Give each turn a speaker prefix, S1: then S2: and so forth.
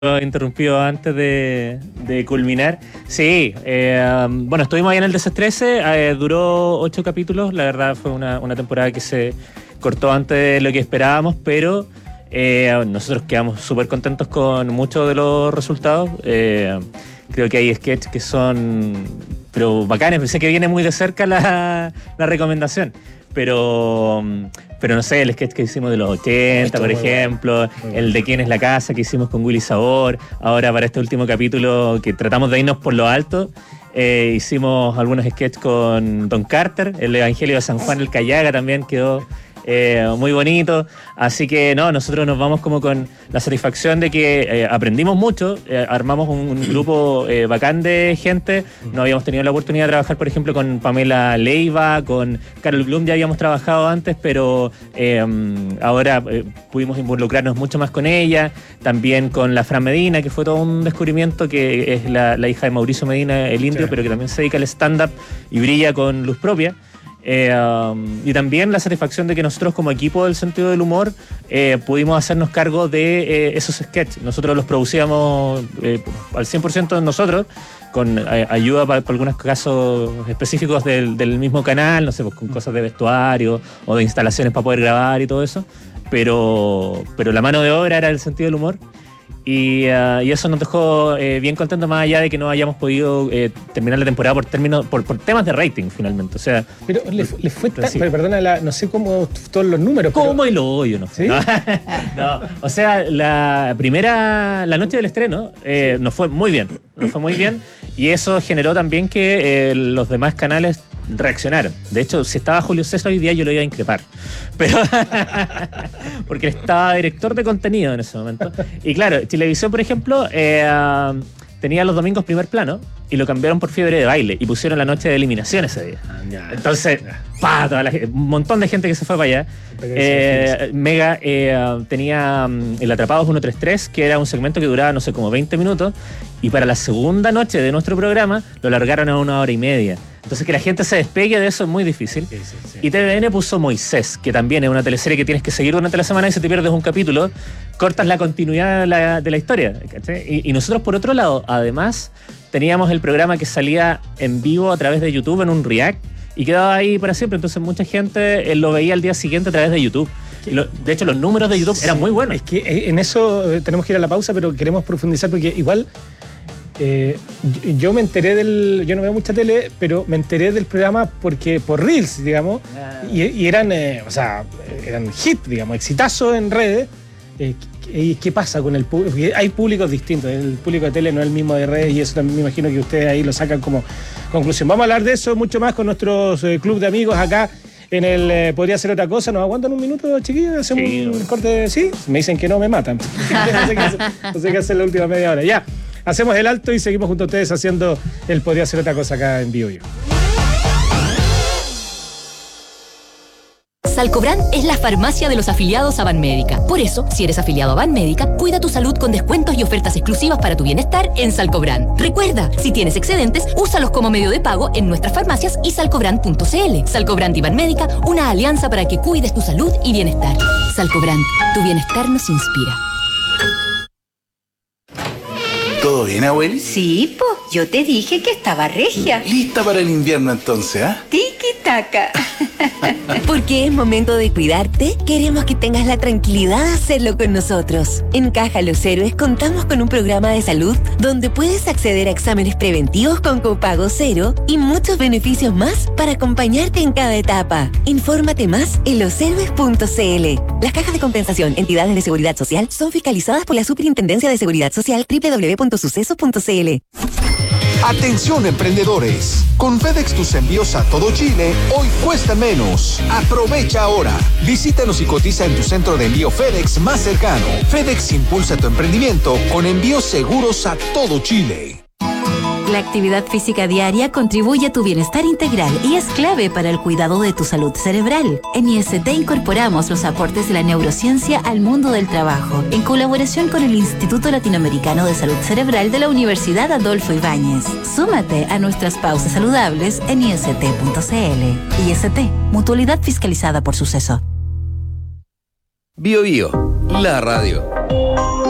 S1: interrumpido antes de culminar. Sí, bueno, estuvimos ahí en el Desestrese, duró 8 capítulos, la verdad fue una temporada que se cortó antes de lo que esperábamos, pero nosotros quedamos súper contentos con muchos de los resultados. Creo que hay sketches que son pero bacanes, pensé que viene muy de cerca la recomendación. Pero no sé, el sketch que hicimos de los 80, por ejemplo, el de quién es la casa que hicimos con Willy Sabor. Ahora para este último capítulo que tratamos de irnos por lo alto, hicimos algunos sketches con Don Carter, el Evangelio de San Juan el Callaga también quedó muy bonito. Así que no, nosotros nos vamos como con la satisfacción de que aprendimos mucho, armamos un grupo bacán de gente. No habíamos tenido la oportunidad de trabajar, por ejemplo, con Pamela Leiva, con Carol Blum ya habíamos trabajado antes, pero ahora pudimos involucrarnos mucho más con ella, también con la Fran Medina, que fue todo un descubrimiento, que es la hija de Mauricio Medina, el indio, pero que también se dedica al stand-up y brilla con luz propia. Y también la satisfacción de que nosotros como equipo del sentido del humor pudimos hacernos cargo de esos sketches. Nosotros los producíamos al 100% nosotros, con ayuda para algunos casos específicos del mismo canal, no sé, pues, con cosas de vestuario o de instalaciones para poder grabar y todo eso, pero la mano de obra era el sentido del humor. Y eso nos dejó bien contentos, más allá de que no hayamos podido terminar la temporada por temas de rating finalmente. O sea,
S2: pero le fue tan, perdona, no sé cómo todos los números.
S1: ¿Cómo? Y lo odio, no sé. ¿Sí? No, o sea, la noche del estreno nos fue muy bien. Y eso generó también que los demás canales reaccionaron. De hecho, si estaba Julio César hoy día, yo lo iba a increpar. Pero porque estaba director de contenido en ese momento. Y claro, Chilevisión, por ejemplo, tenía los domingos primer plano y lo cambiaron por Fiebre de Baile y pusieron la noche de eliminación ese día. Entonces, un montón de gente que se fue para allá. Mega tenía el Atrapados 133, que era un segmento que duraba, no sé, como 20 minutos, y para la segunda noche de nuestro programa lo largaron a 1 hora y media. Entonces que la gente se despegue de eso es muy difícil. Sí. Y TVN puso Moisés, que también es una teleserie que tienes que seguir durante la semana, y si te pierdes un capítulo, cortas la continuidad de la historia, ¿cachai? Y nosotros, por otro lado, además, teníamos el programa que salía en vivo a través de YouTube en un React y quedaba ahí para siempre. Entonces mucha gente lo veía al día siguiente a través de YouTube. De hecho, los números de YouTube eran muy buenos.
S2: Es que en eso tenemos que ir a la pausa, pero queremos profundizar porque igual... yo me enteré yo no veo mucha tele, pero me enteré del programa por Reels, digamos, y eran hit, digamos, exitazo en redes. ¿Y qué pasa con el público? Porque hay públicos distintos, el público de tele no es el mismo de redes, y eso también me imagino que ustedes ahí lo sacan como conclusión. Vamos a hablar de eso mucho más con nuestros club de amigos acá en el Podría Ser Otra Cosa. ¿Nos aguantan un minuto, chiquillos? ¿Hacemos un corte? ¿Sí? Me dicen que no, me matan. No sé qué hacer la última media hora. Ya. Hacemos el alto y seguimos junto a ustedes haciendo el Podría Ser Otra Cosa acá en Bio.
S3: Salcobran es la farmacia de los afiliados a Banmédica. Por eso, si eres afiliado a Banmédica, cuida tu salud con descuentos y ofertas exclusivas para tu bienestar en Salcobran. Recuerda, si tienes excedentes, úsalos como medio de pago en nuestras farmacias y salcobran.cl. Salcobran y Banmédica, una alianza para que cuides tu salud y bienestar. Salcobran, tu bienestar nos inspira.
S4: ¿Todo bien, abueli?
S5: Sí, po. Yo te dije que estaba regia.
S4: Lista para el invierno entonces, ¿ah?
S5: Tiki-taka.
S3: Porque es momento de cuidarte, queremos que tengas la tranquilidad de hacerlo con nosotros. En Caja Los Héroes contamos con un programa de salud donde puedes acceder a exámenes preventivos con copago cero y muchos beneficios más para acompañarte en cada etapa. Infórmate más en loshéroes.cl. Las cajas de compensación, entidades de seguridad social, son fiscalizadas por la Superintendencia de Seguridad Social, www.sucesos.cl.
S6: Atención, emprendedores. Con FedEx tus envíos a todo Chile hoy cuestan menos. Aprovecha ahora. Visítanos y cotiza en tu centro de envío FedEx más cercano. FedEx impulsa tu emprendimiento con envíos seguros a todo Chile.
S7: La actividad física diaria contribuye a tu bienestar integral y es clave para el cuidado de tu salud cerebral. En IST incorporamos los aportes de la neurociencia al mundo del trabajo, en colaboración con el Instituto Latinoamericano de Salud Cerebral de la Universidad Adolfo Ibáñez. Súmate a nuestras pausas saludables en ist.cl. IST, mutualidad fiscalizada por Suceso.
S8: Bio, la radio.